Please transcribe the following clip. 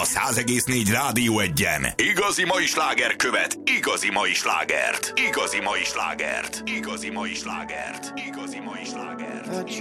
100,4 Rádió Egyen. Igazi mai sláger követ, igazi mai slágert. Igazi mai slágert. Igazi mai slágert. Igazi mai slágert.